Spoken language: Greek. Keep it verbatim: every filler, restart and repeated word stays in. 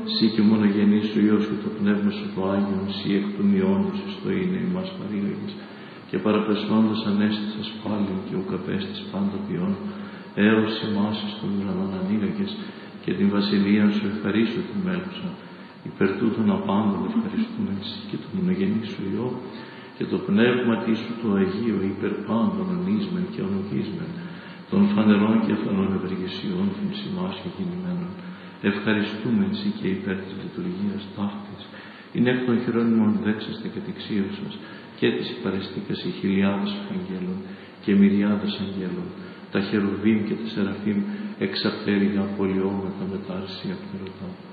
Συ και μονογενής ο Υιός και το Πνεύμα σου το Άγιον, Συ εκ του μειόντος εις το είναι ημάς παρήγαγες, και παραπεσόντος ανέστησας πάλιν και ουκ απέστης πάντα ποιόν, έως ημάς εις τον ουρανόν ανοίγαγες, και την βασιλεία σου ευχαρίστω την μέλουσα. Υπερ τούτων απάντων ευχαριστούμε Συ και το μονογενή σου Υιό, και το πνεύμα τη σου το Αγίο υπερ πάντων ονείσμεν και ονογίσμεν, των φανερών και αφανών ευεργεσιών των σημάς και γεννημένων. Ευχαριστούμε Συ και υπέρ της λειτουργίας ταύτης, είναι εκ των χειρόνιμων δέξαστε κατεξίωσας, και της υπαρεστήκας οι χιλιάδες αγγέλων και μυριάδες αγγέλων, τα χερουβίμ και τα σεραφείμ εξαπτέρυγα πολιώματα με τα αρσία πνευματά.